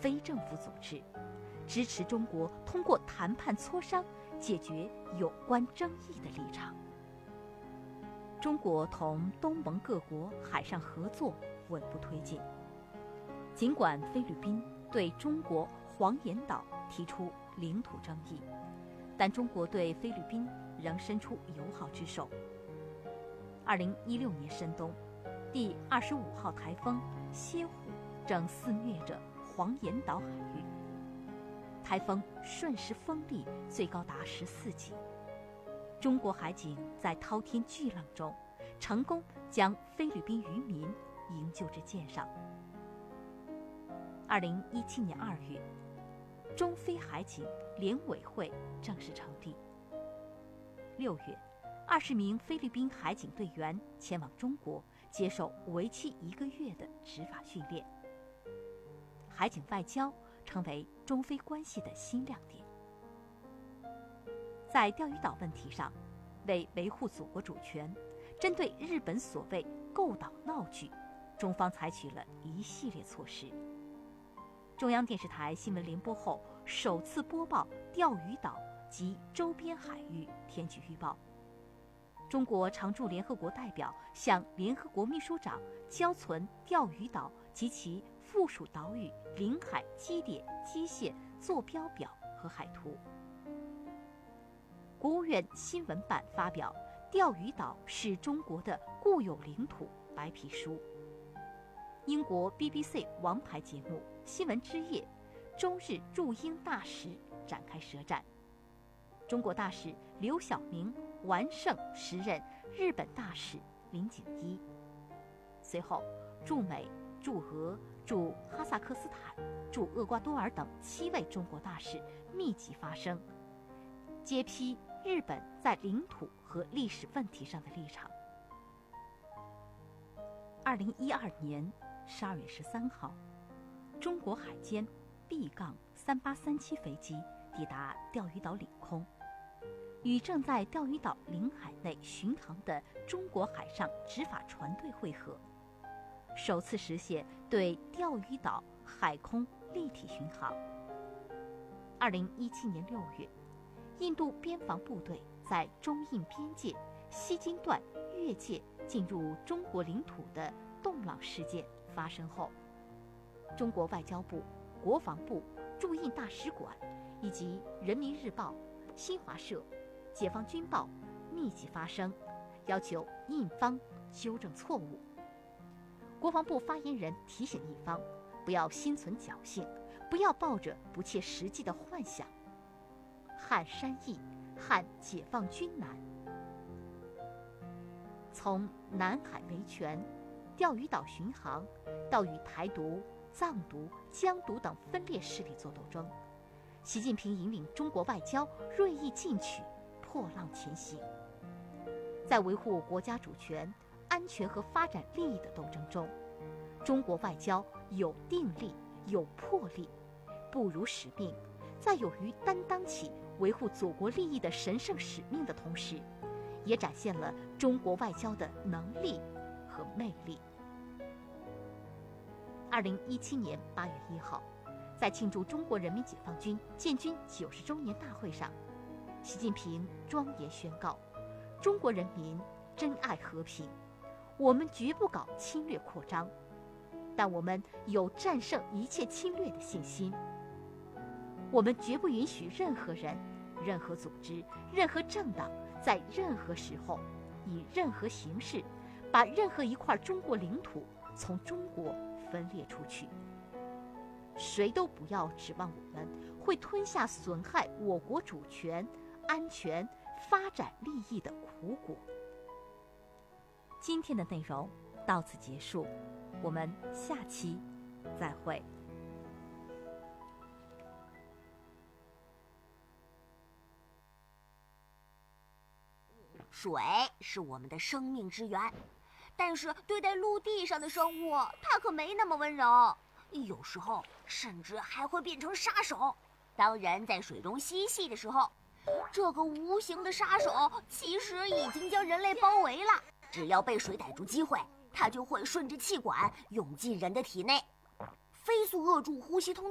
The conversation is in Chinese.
非政府组织，支持中国通过谈判磋商解决有关争议的立场。中国同东盟各国海上合作稳步推进。尽管菲律宾对中国黄岩岛提出领土争议，但中国对菲律宾仍伸出友好之手。2016年深冬，第25号台风蝎虎正肆虐着黄岩岛海域，台风瞬时风力最高达14级。中国海警在滔天巨浪中，成功将菲律宾渔民营救至舰上。2017年2月，中菲海警联委会正式成立。6月，20名菲律宾海警队员前往中国接受为期1个月的执法训练。海警外交成为中菲关系的新亮点。在钓鱼岛问题上，为维护祖国主权，针对日本所谓购岛闹剧，中方采取了一系列措施。中央电视台新闻联播后首次播报钓鱼岛及周边海域天气预报。中国常驻联合国代表向联合国秘书长交存钓鱼岛及其附属岛屿领海基点基线坐标表和海图。国务院新闻办发表《钓鱼岛是中国的固有领土》白皮书。英国 BBC 王牌节目《新闻之夜》中日驻英大使展开舌战。中国大使刘晓明完胜时任日本大使林景一。随后，驻美、驻俄、驻哈萨克斯坦、驻厄瓜多尔等7位中国大使密集发声，揭批日本在领土和历史问题上的立场。2012年12月13号，中国海监 B-3837 飞机抵达钓鱼岛领空，与正在钓鱼岛领海内巡航的中国海上执法船队会合，首次实现对钓鱼岛海空立体巡航。2017年6月，印度边防部队在中印边界西金段越界进入中国领土的洞朗事件发生后，中国外交部、国防部、驻印大使馆以及人民日报、新华社、解放军报密集发声，要求印方纠正错误。国防部发言人提醒印方不要心存侥幸，不要抱着不切实际的幻想。汉山易，汉解放军难。从南海维权、钓鱼岛巡航，到与台独、藏独、疆独等分裂势力作斗争，习近平引领中国外交锐意进取，破浪前行。在维护国家主权、安全和发展利益的斗争中，中国外交有定力、有魄力，不辱使命，在勇于担当起维护祖国利益的神圣使命的同时，也展现了中国外交的能力和魅力。2017年8月1号，在庆祝中国人民解放军建军90周年大会上，习近平庄严宣告：中国人民珍爱和平，我们绝不搞侵略扩张，但我们有战胜一切侵略的信心。我们绝不允许任何人、任何组织、任何政党在任何时候以任何形式把任何一块中国领土从中国分裂出去。谁都不要指望我们会吞下损害我国主权、安全、发展利益的苦果。今天的内容到此结束，我们下期再会。 水是我们的生命之源，但是对待陆地上的生物，它可没那么温柔，有时候甚至还会变成杀手。当人在水中嬉戏的时候，这个无形的杀手其实已经将人类包围了。只要被水逮住机会，它就会顺着气管涌进人的体内，飞速扼住呼吸通